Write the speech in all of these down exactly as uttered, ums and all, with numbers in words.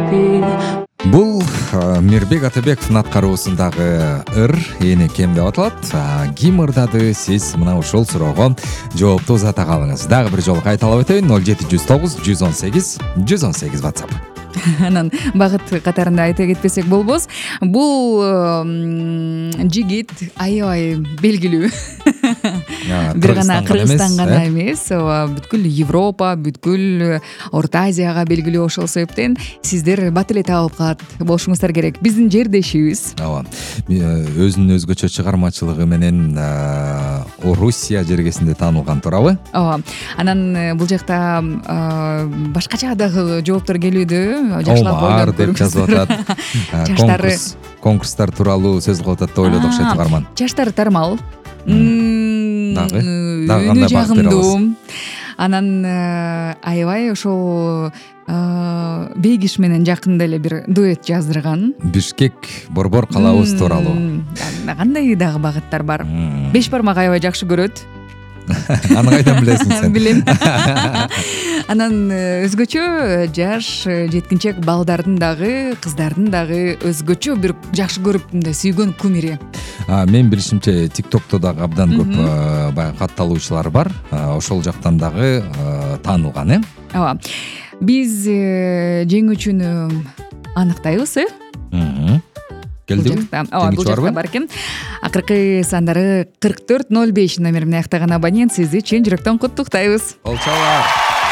Бул Мирбек Атабековдун аткаруусундагы ыр эни кем деп аталат. Ким ырдады, сиз мына ушул суроого жоопту узата калыңыз. Дагы бир жолу кайталап өтөйүн. ноль жети жүз тогуз жүз он сегиз жүз он сегиз WhatsApp. Анан багыт катарында айта кетпесек болбос. Бул жигит аябай белгилүү. Бир гана Кыргызстан гана эмес, бүткүл Европа, бүткүл Орто Азияга белгилүү ошол себептен сиздер бат эле табылып калат болушуңуздар керек. Биздин жердешибиз. Ооба. Өзүнүн өзгөчө чыгармачылыгы менен Орусия жергесинде таанылган туурабы? Ооба. Анан бул жакта башкача дагы жооптор келүүдө. Жаштар бар деп жазып атат. Конкурс, конкурстар тууралуу сөз кылып атат деп ойлоду окшойт чыгарман. Жаштар тармал. Дагы дагы кандай жагымдуу. Анан аябай ошол Бейгиш менен жакында эле бир дуэт жаздырган. Бишкек борбор калабыз тууралуу. Кандай дагы багыттар бар. Беш бармак аябай жакшы көрөт. Аны кайдан билесиң сен? Билем. Анан өзгөчө жаш жеткинчек балдардын дагы, кыздардын дагы өзгөчө бир жакшы көрүп мындай сүйгөн кумири. Мен билишимче ТикТокто дагы абдан көп баягы катталуучулар бар. Ошол жактан дагы таанылган, э? Ооба. Биз жеңүүчүнү аныктайбыз, э? Келдиби? Ооба, бул жакта бар экен. Акыркы сандары кырк төрт ноль беш номер менен аяктаган абонент сизди чын жүрөктөн куттуктайбыз. Колчалар.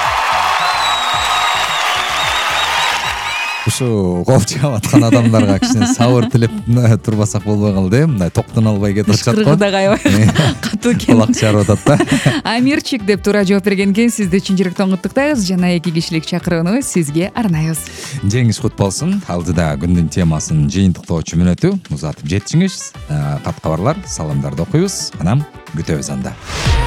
Ушу кол чаап аткан адамдарга кичине сабыр тилеп турбасак болбой калды, э? Мындай токтон албай кетип атышат го. Кыргызда аябай катуу экен. Кулак чарып атат да. Амирчик деп туура жооп берген экен. Сизди чын жүрөктөн куттуктайбыз. Жана эки кишилик чакырууну сизге арнайбыз. Жеңиш кут болсун. Алдыда күндүн темасын жыйынтыктоочу мүнөтү узатып жетишиңиз. Кат кабарлар, саламдарды окуйбуз. Анан күтөбүз анда.